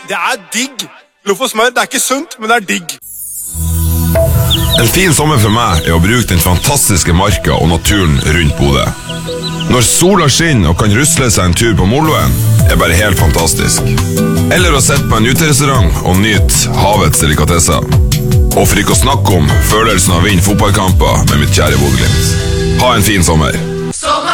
Det digg. Loff og smør, det ikke sunt, men det digg. En fin sommer for meg å bruke den fantastiske marka og naturen rundt Bodø. Når sola skinner og kan rusle seg en tur på Moloen, bare helt fantastisk. Eller å sette på en uterestaurant og nyte havets delikatesser. Og for ikke å snakke om følelsen av å vinne fotballkamper med mitt kjære Bodø-Glimt. Ha en fin sommer.